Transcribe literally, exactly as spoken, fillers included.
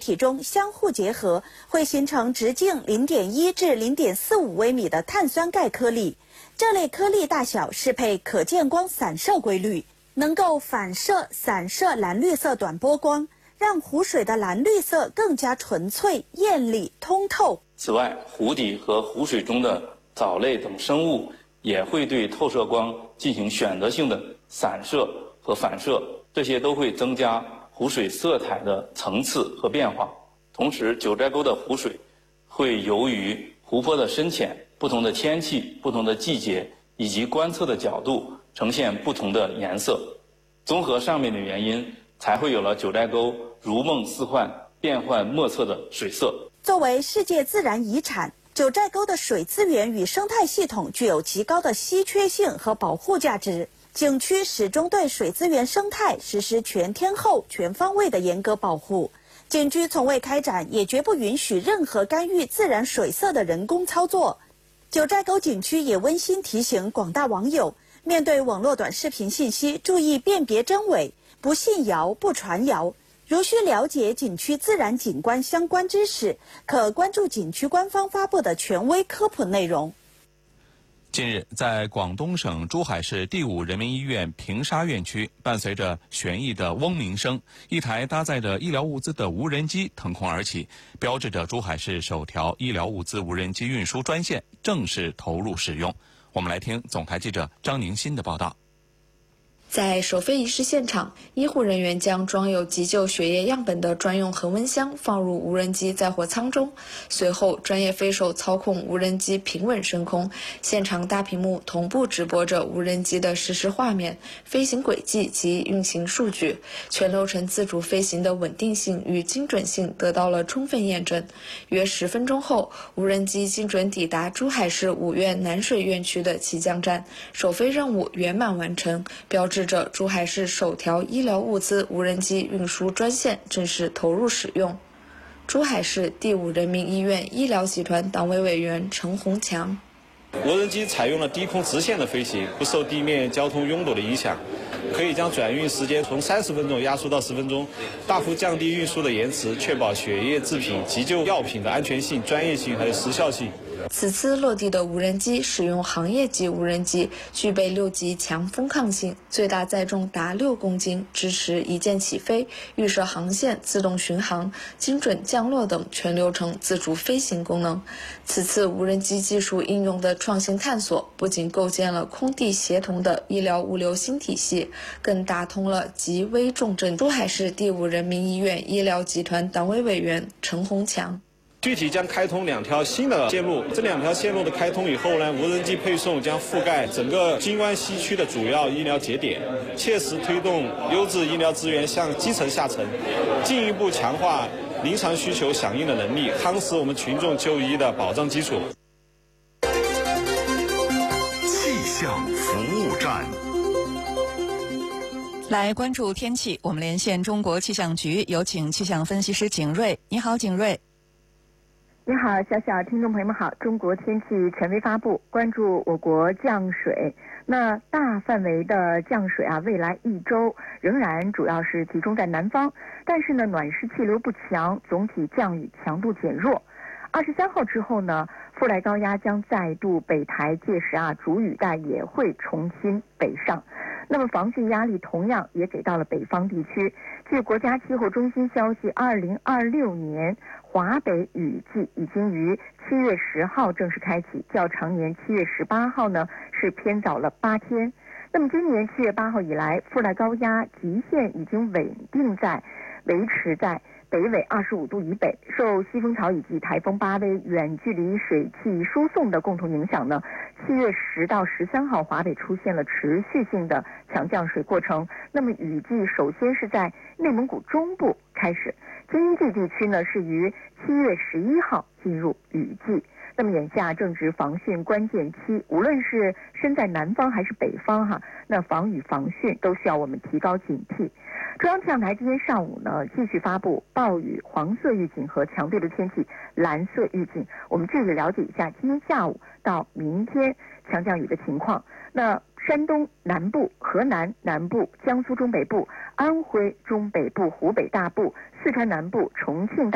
体中相互结合，会形成直径 零点一 至 零点四五 微米的碳酸钙颗粒。这类颗粒大小适配可见光散射规律，能够反射、散射蓝绿色短波光，让湖水的蓝绿色更加纯粹、艳丽、通透。 此外，湖底和湖水中的藻类等生物也会对透射光进行选择性的散射和反射，这些都会增加湖水色彩的层次和变化。同时，九寨沟的湖水会由于湖泊的深浅、不同的天气、不同的季节以及观测的角度，呈现不同的颜色。综合上面的原因，才会有了九寨沟如梦似幻、变幻莫测的水色。 作为世界自然遗产，九寨沟的水资源与生态系统具有极高的稀缺性和保护价值。景区始终对水资源生态实施全天候、全方位的严格保护。景区从未开展，也绝不允许任何干预自然水色的人工操作。九寨沟景区也温馨提醒广大网友，面对网络短视频信息，注意辨别真伪，不信谣、不传谣。如需了解景区自然景观相关知识，可关注景区官方发布的权威科普内容。 近日，在广东省珠海市第五人民医院平沙院区，伴随着旋翼的嗡鸣声，一台搭载着医疗物资的无人机腾空而起，标志着珠海市首条医疗物资无人机运输专线正式投入使用。我们来听总台记者张宁新的报道。 在首飞仪式现场，医护人员将装有急救血液样本的专用恒温箱放入无人机载货舱中，随后专业飞手操控无人机平稳升空，现场大屏幕同步直播着无人机的实时画面、飞行轨迹及运行数据，全流程自主飞行的稳定性与精准性得到了充分验证。约十分钟后，无人机精准抵达珠海市五院南水院区的起降站，首飞任务圆满完成，标志着珠海市首条医疗物资无人机运输专线正式投入使用。珠海市第五人民医院医疗集团党委委员陈洪强： 无人机采用了低空直线的飞行，不受地面交通拥堵的影响，可以将转运时间从三十分钟压缩到十分钟，大幅降低运输的延迟，确保血液制品、急救药品的安全性、专业性还有时效性。 此次落地的无人机使用行业级无人机，具备六级强风抗性，最大载重达六公斤，支持一键起飞、预设航线、自动巡航、精准降落等全流程自主飞行功能。此次无人机技术应用的创新探索，不仅构建了空地协同的医疗物流新体系，更打通了急危重症。珠海市第五人民医院医疗集团党委委员陈洪强： 具体将开通两条新的线路，这两条线路的开通以后呢，无人机配送将覆盖整个金湾西区的主要医疗节点，切实推动优质医疗资源向基层下沉，进一步强化临床需求响应的能力，夯实我们群众就医的保障基础。 气象服务站。 来关注天气，我们连线中国气象局，有请气象分析师景瑞。你好，景瑞。 你好，小小听众朋友们好。中国天气权威发布，关注我国降水。那大范围的降水啊，未来一周仍然主要是集中在南方，但是呢，暖湿气流不强，总体降雨强度减弱。二十三号之后呢，副来高压将再度北抬，届时啊，主雨带也会重新北上。那么防汛压力同样也给到了北方地区。据国家气候中心消息，二零二六年华北雨季已经于七月十号正式开启，较常年七月十八号呢是偏早了八天。那么今年七月八号以来，副来高压极限已经稳定在维持在北纬二十五度以北，受西风槽以及台风巴威远距离水汽输送的共同影响呢，七月十到十三号华北出现了持续性的强降水过程。那么雨季首先是在内蒙古中部开始，京津冀地区呢是于七月十一号进入雨季。那么眼下正值防汛关键期，无论是身在南方还是北方哈，那防雨防汛都需要我们提高警惕。中央气象台今天上午呢继续发布暴雨黄色预警和强对流天气蓝色预警。我们这里了解一下今天下午到明天强降雨的情况。那山东南部、河南南部、江苏中北部、安徽中北部、湖北大部、四川南部、重庆大